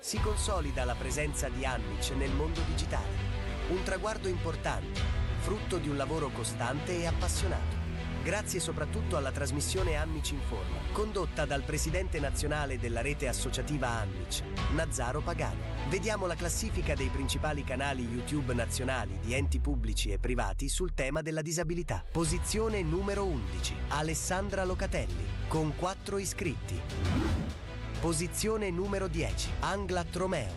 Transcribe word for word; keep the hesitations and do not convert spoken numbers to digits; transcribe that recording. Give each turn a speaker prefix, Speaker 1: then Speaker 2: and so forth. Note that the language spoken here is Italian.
Speaker 1: si consolida la presenza di Anmic nel mondo digitale. Un traguardo importante, frutto di un lavoro costante e appassionato. Grazie soprattutto alla trasmissione Anmic Informa, condotta dal presidente nazionale della rete associativa Anmic, Nazzaro Pagano. Vediamo la classifica dei principali canali YouTube nazionali di enti pubblici e privati sul tema della disabilità. Posizione numero undici, Alessandra Locatelli, con quattro iscritti. Posizione numero dieci, Angla Tromeo,